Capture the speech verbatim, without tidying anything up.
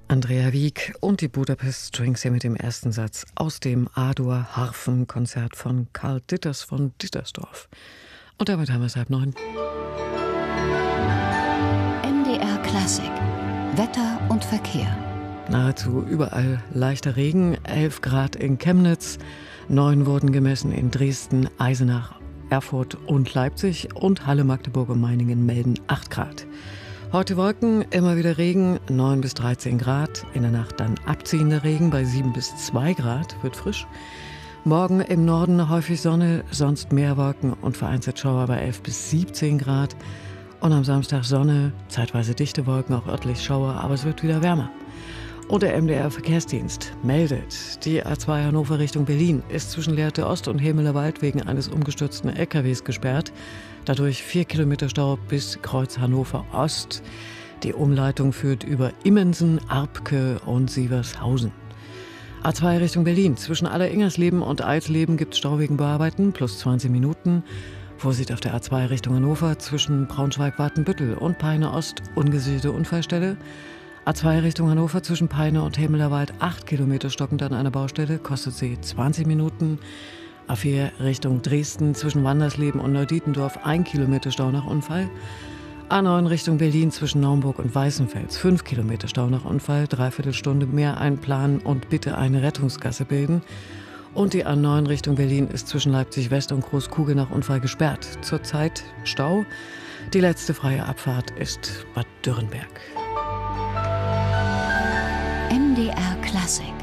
Andrea Wieck und die Budapest Strings hier mit dem ersten Satz aus dem A-Dur-Harfenkonzert von Karl Ditters von Dittersdorf. Und damit haben wir es halb neun. M D R Klassik. Wetter und Verkehr. Nahezu überall leichter Regen, elf Grad in Chemnitz, neun wurden gemessen in Dresden, Eisenach, Erfurt und Leipzig und Halle, Magdeburg und Meiningen melden acht Grad. Heute Wolken, immer wieder Regen, neun bis dreizehn Grad. In der Nacht dann abziehender Regen bei sieben bis zwei Grad, wird frisch. Morgen im Norden häufig Sonne, sonst mehr Wolken und vereinzelt Schauer bei elf bis siebzehn Grad. Und am Samstag Sonne, zeitweise dichte Wolken, auch örtlich Schauer, aber es wird wieder wärmer. Und der M D R-Verkehrsdienst meldet, die A zwei Hannover Richtung Berlin ist zwischen Lehrte Ost und Hemeler Wald wegen eines umgestürzten L K Ws gesperrt. Dadurch vier Kilometer Stau bis Kreuz Hannover Ost. Die Umleitung führt über Immensen, Arpke und Sievershausen. A zwei Richtung Berlin. Zwischen Aller-Ingersleben und Eisleben gibt es Stau wegen Bearbeiten, plus zwanzig Minuten. Vorsicht auf der A zwei Richtung Hannover zwischen Braunschweig-Watenbüttel und Peine Ost, ungesicherte Unfallstelle. A zwei Richtung Hannover zwischen Peine und Hemelerwald acht Kilometer stockend an einer Baustelle, kostet sie zwanzig Minuten. A vier Richtung Dresden zwischen Wandersleben und Neudietendorf ein Kilometer Stau nach Unfall. A neun Richtung Berlin zwischen Naumburg und Weißenfels fünf Kilometer Stau nach Unfall, dreiviertel Stunde mehr einplanen und bitte eine Rettungsgasse bilden. Und die A neun Richtung Berlin ist zwischen Leipzig West und Großkugel nach Unfall gesperrt. Zurzeit Stau. Die letzte freie Abfahrt ist Bad Dürrenberg. M D R Klassik.